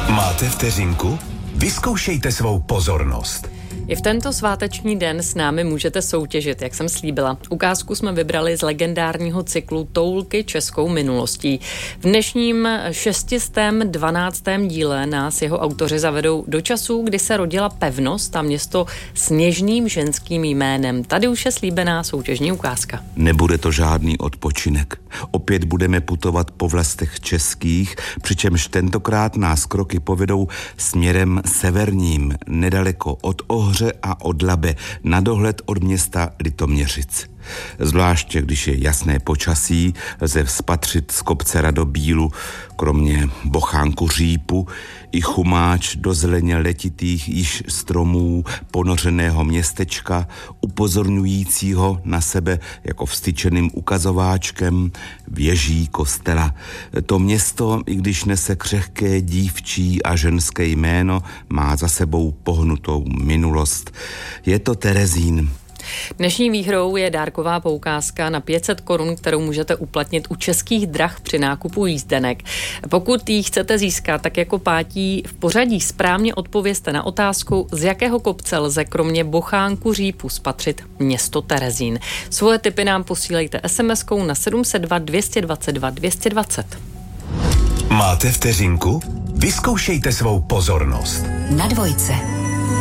Máte vteřinku? Vyzkoušejte svou pozornost. I v tento sváteční den s námi můžete soutěžit, jak jsem slíbila. Ukázku jsme vybrali z legendárního cyklu Toulky českou minulostí. V dnešním 612. díle nás jeho autoři zavedou do časů, kdy se rodila pevnost a město s něžným ženským jménem. Tady už je slíbená soutěžní ukázka. Nebude to žádný odpočinek. Opět budeme putovat po vlastech českých, přičemž tentokrát nás kroky povedou směrem severním, nedaleko od Ohře a od Labe, na dohled od města Litoměřic. Zvláště když je jasné počasí, lze spatřit z kopce Radobílu, kromě bochánku Řípu, i chumáč do zeleně letitých již stromů ponořeného městečka, upozorňujícího na sebe jako vstyčeným ukazováčkem věží kostela. To město, i když nese křehké dívčí a ženské jméno, má za sebou pohnutou minulost. Je to Terezín. Dnešní výhrou je dárková poukázka na 500 korun, kterou můžete uplatnit u Českých drah při nákupu jízdenek. Pokud ji chcete získat, tak jako pátí v pořadí správně odpovězte na otázku, z jakého kopce lze kromě bochánku Řípu spatřit město Terezín. Svoje tipy nám posílejte SMS-kou na 702 222 220. Máte vteřinku? Vyzkoušejte svou pozornost. Na dvojce.